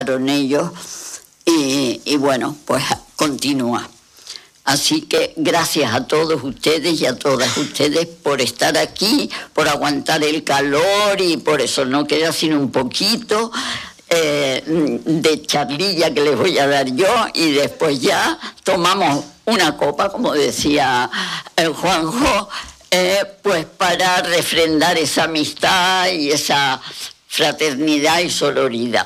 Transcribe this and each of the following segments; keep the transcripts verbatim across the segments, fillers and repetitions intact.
ellos y, y bueno, pues continúa. Así que gracias a todos ustedes y a todas ustedes por estar aquí, por aguantar el calor y por eso no queda sino un poquito eh, de charlilla que les voy a dar yo y después ya tomamos una copa, como decía el Juanjo, eh, pues para refrendar esa amistad y esa fraternidad y sororidad.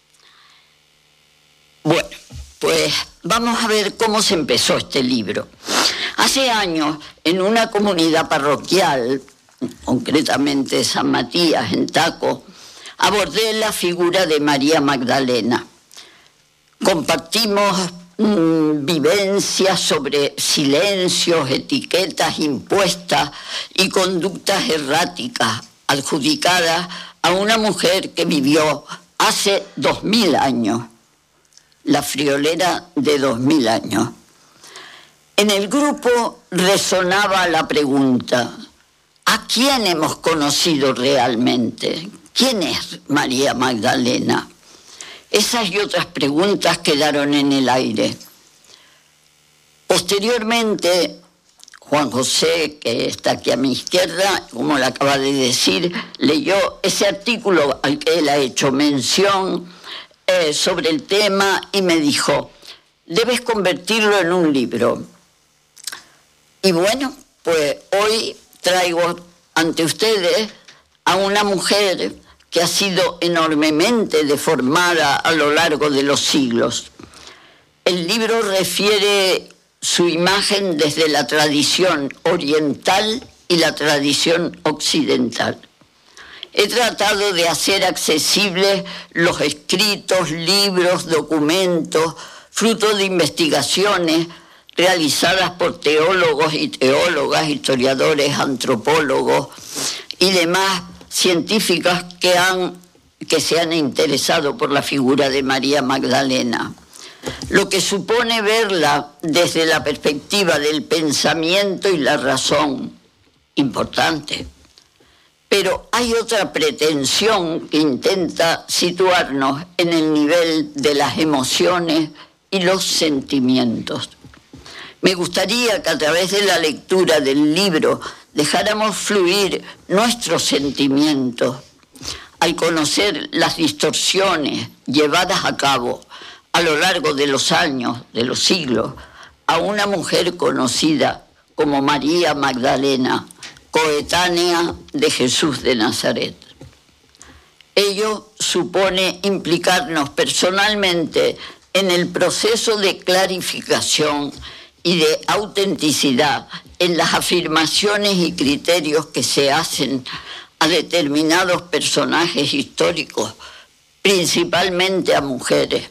Bueno, pues vamos a ver cómo se empezó este libro. Hace años, en una comunidad parroquial, concretamente San Matías, en Taco, abordé la figura de María Magdalena. Compartimos mmm, vivencias sobre silencios, etiquetas impuestas y conductas erráticas adjudicadas a una mujer que vivió hace dos mil años. La friolera de dos mil años. En el grupo resonaba la pregunta: ¿a quién hemos conocido realmente? ¿Quién es María Magdalena? Esas y otras preguntas quedaron en el aire. Posteriormente, Juan José, que está aquí a mi izquierda, como le acaba de decir, leyó ese artículo al que él ha hecho mención Eh, sobre el tema y me dijo: debes convertirlo en un libro. Y bueno, pues hoy traigo ante ustedes a una mujer que ha sido enormemente deformada a lo largo de los siglos. El libro refiere su imagen desde la tradición oriental y la tradición occidental. He tratado de hacer accesibles los escritos, libros, documentos, fruto de investigaciones realizadas por teólogos y teólogas, historiadores, antropólogos y demás científicas que, han, que se han interesado por la figura de María Magdalena. Lo que supone verla desde la perspectiva del pensamiento y la razón, importante. Pero hay otra pretensión que intenta situarnos en el nivel de las emociones y los sentimientos. Me gustaría que a través de la lectura del libro dejáramos fluir nuestros sentimientos al conocer las distorsiones llevadas a cabo a lo largo de los años, de los siglos, a una mujer conocida como María Magdalena, coetánea de Jesús de Nazaret. Ello supone implicarnos personalmente en el proceso de clarificación y de autenticidad en las afirmaciones y criterios que se hacen a determinados personajes históricos, principalmente a mujeres.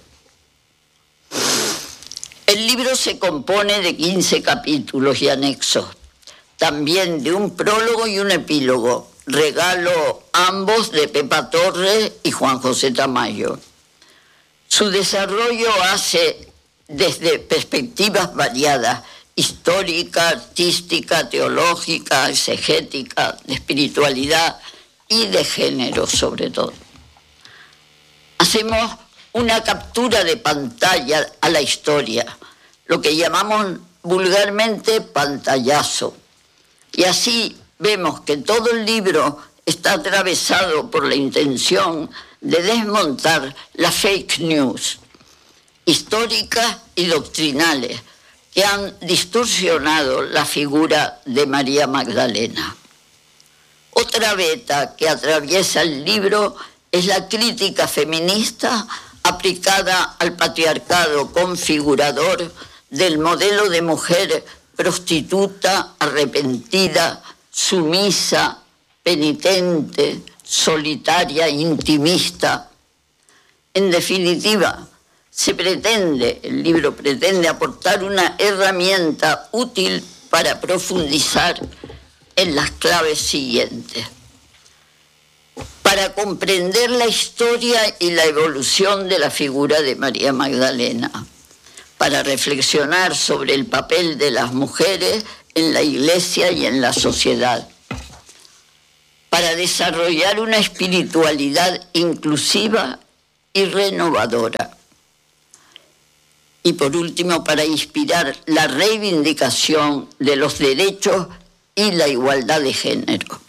El libro se compone de quince capítulos y anexos, también de un prólogo y un epílogo, regalo ambos de Pepa Torres y Juan José Tamayo. Su desarrollo hace desde perspectivas variadas, histórica, artística, teológica, exegética, de espiritualidad y de género sobre todo. Hacemos una captura de pantalla a la historia, lo que llamamos vulgarmente pantallazo. Y así vemos que todo el libro está atravesado por la intención de desmontar las fake news históricas y doctrinales que han distorsionado la figura de María Magdalena. Otra veta que atraviesa el libro es la crítica feminista aplicada al patriarcado configurador del modelo de mujer prostituta, arrepentida, sumisa, penitente, solitaria, intimista. En definitiva, se pretende, el libro pretende aportar una herramienta útil para profundizar en las claves siguientes. Para comprender la historia y la evolución de la figura de María Magdalena, para reflexionar sobre el papel de las mujeres en la Iglesia y en la sociedad, para desarrollar una espiritualidad inclusiva y renovadora. Y por último, para inspirar la reivindicación de los derechos y la igualdad de género.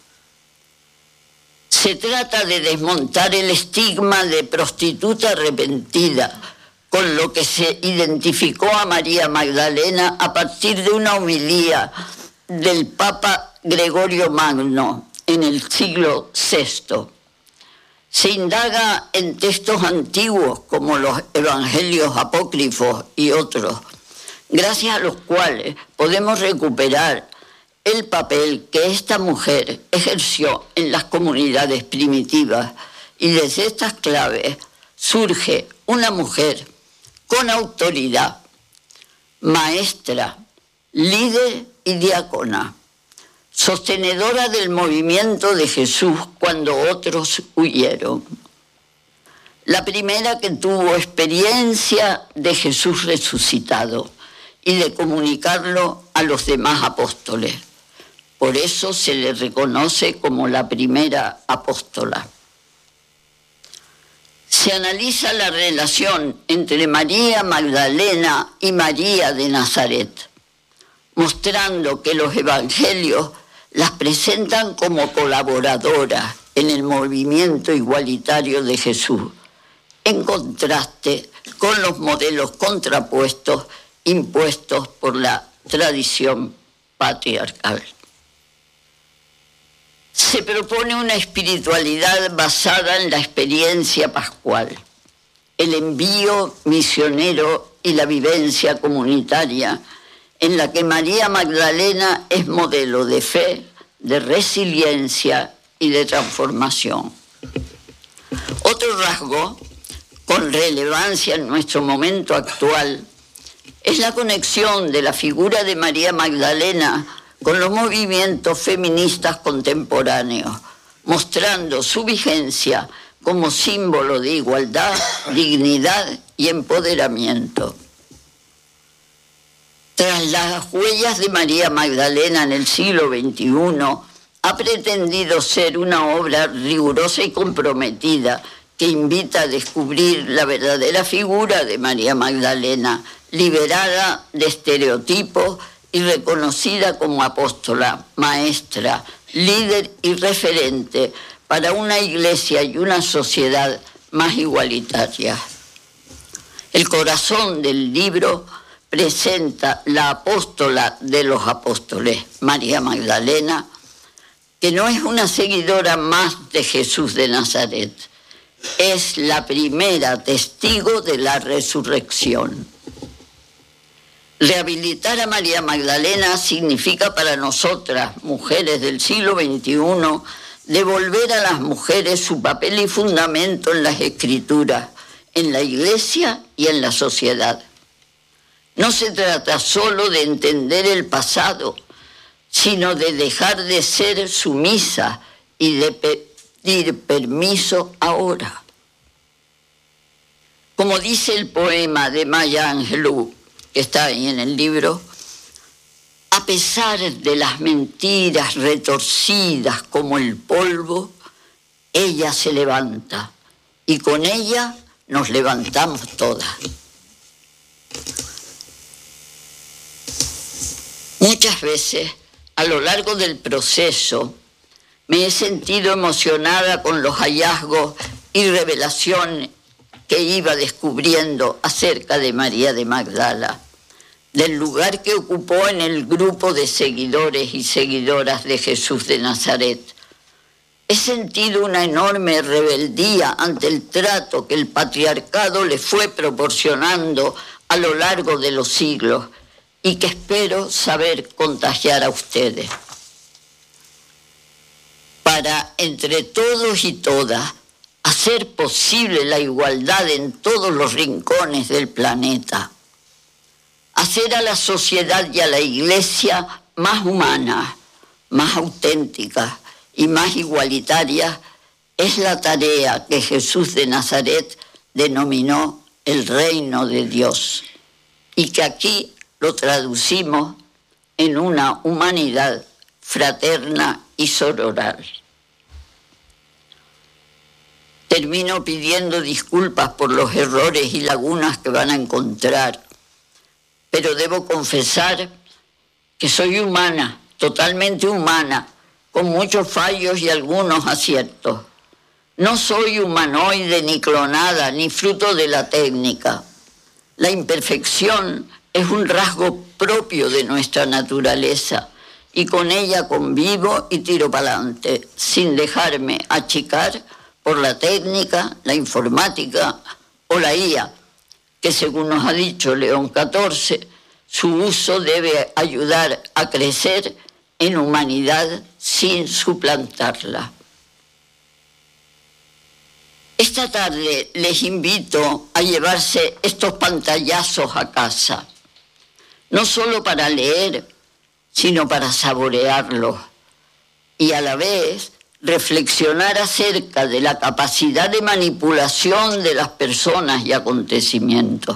Se trata de desmontar el estigma de prostituta arrepentida, con lo que se identificó a María Magdalena a partir de una homilía del Papa Gregorio Magno en el siglo sexto. Se indaga en textos antiguos como los evangelios apócrifos y otros, gracias a los cuales podemos recuperar el papel que esta mujer ejerció en las comunidades primitivas, y desde estas claves surge una mujer con autoridad, maestra, líder y diácona, sostenedora del movimiento de Jesús cuando otros huyeron. La primera que tuvo experiencia de Jesús resucitado y de comunicarlo a los demás apóstoles. Por eso se le reconoce como la primera apóstola. Se analiza la relación entre María Magdalena y María de Nazaret, mostrando que los evangelios las presentan como colaboradoras en el movimiento igualitario de Jesús, en contraste con los modelos contrapuestos impuestos por la tradición patriarcal. Se propone una espiritualidad basada en la experiencia pascual, el envío misionero y la vivencia comunitaria, en la que María Magdalena es modelo de fe, de resiliencia y de transformación. Otro rasgo con relevancia en nuestro momento actual es la conexión de la figura de María Magdalena con los movimientos feministas contemporáneos, mostrando su vigencia como símbolo de igualdad, dignidad y empoderamiento. Tras las huellas de María Magdalena en el siglo veintiuno, ha pretendido ser una obra rigurosa y comprometida que invita a descubrir la verdadera figura de María Magdalena, liberada de estereotipos y reconocida como apóstola, maestra, líder y referente para una iglesia y una sociedad más igualitaria. El corazón del libro presenta la apóstola de los apóstoles, María Magdalena, que no es una seguidora más de Jesús de Nazaret, es la primera testigo de la resurrección. Rehabilitar a María Magdalena significa para nosotras, mujeres del siglo veintiuno, devolver a las mujeres su papel y fundamento en las escrituras, en la iglesia y en la sociedad. No se trata solo de entender el pasado, sino de dejar de ser sumisa y de pedir permiso ahora. Como dice el poema de Maya Angelou, que está ahí en el libro, a pesar de las mentiras retorcidas como el polvo, ella se levanta y con ella nos levantamos todas. Muchas veces, a lo largo del proceso, me he sentido emocionada con los hallazgos y revelaciones que iba descubriendo acerca de María de Magdala, del lugar que ocupó en el grupo de seguidores y seguidoras de Jesús de Nazaret. He sentido una enorme rebeldía ante el trato que el patriarcado le fue proporcionando a lo largo de los siglos y que espero saber contagiar a ustedes. Para, entre todos y todas, hacer posible la igualdad en todos los rincones del planeta. Hacer a la sociedad y a la iglesia más humana, más auténtica y más igualitaria es la tarea que Jesús de Nazaret denominó el reino de Dios y que aquí lo traducimos en una humanidad fraterna y sororal. termino pidiendo disculpas por los errores y lagunas que van a encontrar, pero debo confesar que soy humana, totalmente humana, con muchos fallos y algunos aciertos. No soy humanoide ni clonada, ni fruto de la técnica. La imperfección es un rasgo propio de nuestra naturaleza y con ella convivo y tiro para adelante, sin dejarme achicar por la técnica, la informática o la I A, que según nos ha dicho León catorce, su uso debe ayudar a crecer en humanidad sin suplantarla. Esta tarde les invito a llevarse estos pantallazos a casa, no solo para leer, sino para saborearlos y a la vez reflexionar acerca de la capacidad de manipulación de las personas y acontecimientos.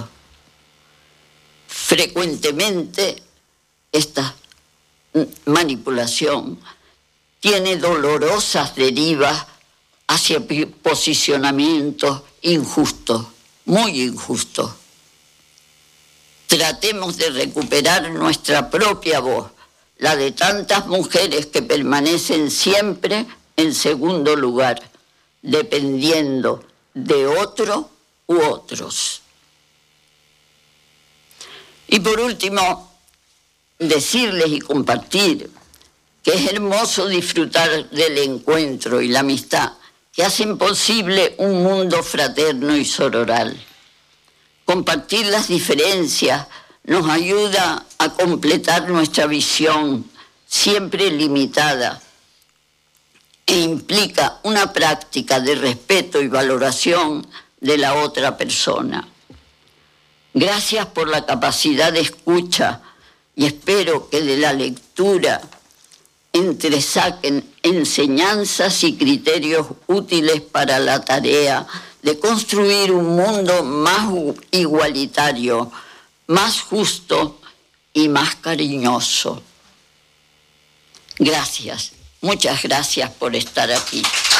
Frecuentemente, esta manipulación tiene dolorosas derivas hacia posicionamientos injustos, muy injustos. Tratemos de recuperar nuestra propia voz, la de tantas mujeres que permanecen siempre en segundo lugar, dependiendo de otro u otros. Y por último, decirles y compartir que es hermoso disfrutar del encuentro y la amistad que hacen posible un mundo fraterno y sororal. Compartir las diferencias nos ayuda a completar nuestra visión, siempre limitada, e implica una práctica de respeto y valoración de la otra persona. Gracias por la capacidad de escucha y espero que de la lectura entresaquen enseñanzas y criterios útiles para la tarea de construir un mundo más igualitario, más justo y más cariñoso. Gracias, muchas gracias por estar aquí.